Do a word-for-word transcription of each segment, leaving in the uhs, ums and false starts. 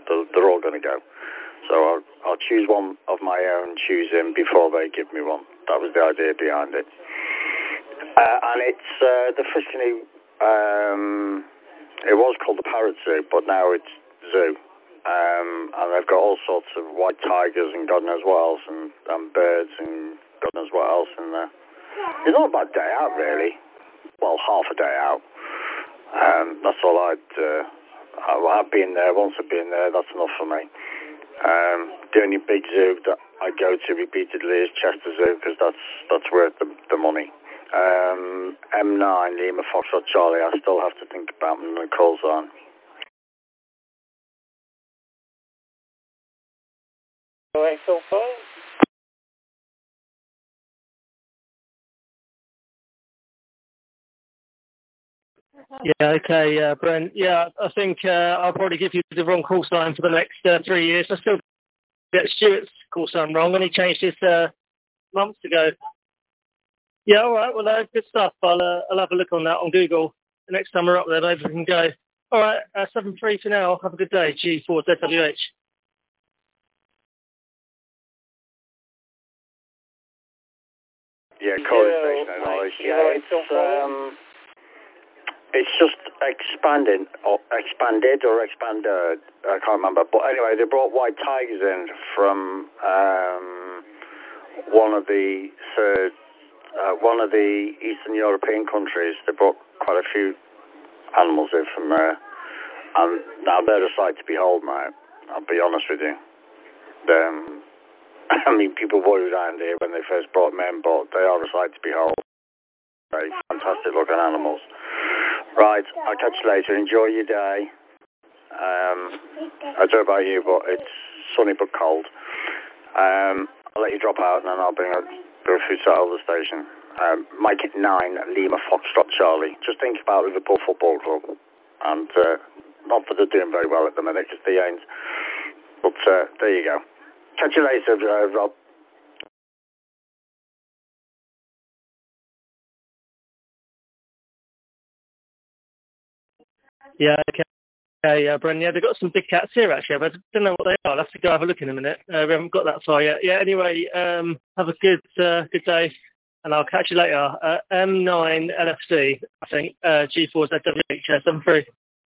They're, they're all going to go. So I'll, I'll choose one of my own choosing before they give me one. That was the idea behind it. Uh, and it's uh, the Friskinny, um, it was called the Parrot Zoo, but now it's Zoo. Um, and they've got all sorts of white tigers and God knows what else, and, and birds and God knows what else in there. It's not a bad day out, really. Well, half a day out. Um, that's all I'd... Uh, I've been there, once I've been there, that's enough for me. Um, the only big zoo that I go to repeatedly is Chester Zoo, because that's that's worth the, the money. Um, M nine, Lima Foxtrot Charlie, I still have to think about when the call's on. Alright, so far. Yeah, okay, uh, Brent. Yeah, I think uh, I'll probably give you the wrong call sign for the next uh, three years. I still get Stuart's call sign wrong, and he changed his uh, months ago. Yeah, all right, well, uh, good stuff. I'll, uh, I'll have a look on that on Google. The next time we're up there, maybe we can go. All right, uh, seven three for now. Have a good day. G four Z W H. Yeah, calling station and all this. Yeah, it's, um, it's just expanding, or expanded or expanded, I can't remember. But anyway, they brought white tigers in from um, one of the third, uh, one of the Eastern European countries. They brought quite a few animals in from there, and now they're a sight to behold, mate. I'll be honest with you. Um, I mean, people worried around here when they first brought them in, but they are a sight to behold. Very fantastic looking animals. Right, I'll catch you later. Enjoy your day. Um, I don't know about you, but it's sunny but cold. Um, I'll let you drop out, and then I'll bring a go through to the station. Um, Mike nine, Lima Foxtrot Charlie. Just think about Liverpool Football Club, and uh, not that they're doing very well at the minute, because they ain't. But uh, there you go. Catch you later, uh, Rob. Yeah, okay. Okay, uh, Bren, yeah, they've got some big cats here, actually, but I don't know what they are. I'll have to go have a look in a minute. Uh, we haven't got that far yet. Yeah, anyway, um, have a good uh, good day, and I'll catch you later. Uh, M nine L F C, I think, uh, G four Z W H, uh, seven three.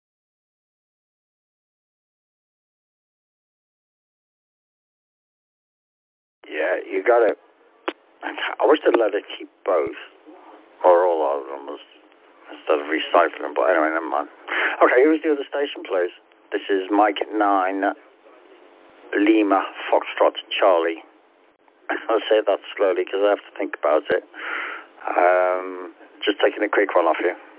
Yeah, you got it. I wish they'd let it keep both, or all of them, instead of recycling, but anyway, never mind. Okay, who's the other station, please? This is Mike nine, Lima Foxtrot Charlie. I'll say that slowly because I have to think about it. Um, just taking a quick one off you.